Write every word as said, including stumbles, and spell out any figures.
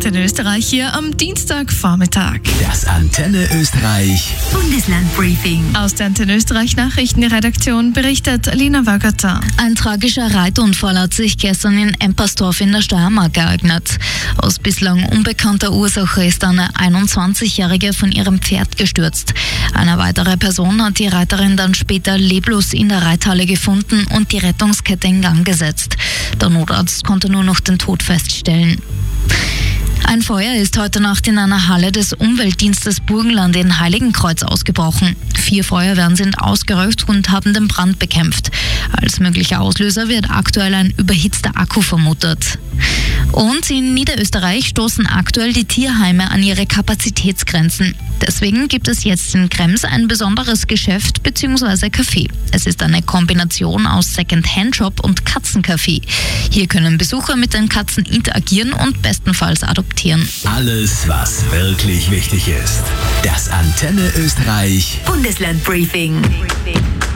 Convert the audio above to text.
Antenne Österreich hier am Dienstagvormittag. Das Antenne Österreich Bundesland-Briefing. Aus der Antenne Österreich Nachrichtenredaktion berichtet Lena Wagata. Ein tragischer Reitunfall hat sich gestern in Empersdorf in der Steiermark ereignet. Aus bislang unbekannter Ursache ist eine einundzwanzigjährige von ihrem Pferd gestürzt. Eine weitere Person hat die Reiterin dann später leblos in der Reithalle gefunden und die Rettungskette in Gang gesetzt. Der Notarzt konnte nur noch den Tod feststellen. Ein Feuer ist heute Nacht in einer Halle des Umweltdienstes Burgenland in Heiligenkreuz ausgebrochen. Vier Feuerwehren sind ausgerückt und haben den Brand bekämpft. Als möglicher Auslöser wird aktuell ein überhitzter Akku vermutet. Und in Niederösterreich stoßen aktuell die Tierheime an ihre Kapazitätsgrenzen. Deswegen gibt es jetzt in Krems ein besonderes Geschäft bzw. Café. Es ist eine Kombination aus Second-Hand-Shop und Katzencafé. Hier können Besucher mit den Katzen interagieren und bestenfalls adoptieren. Alles, was wirklich wichtig ist. Das Antenne Österreich Bundesland-Briefing.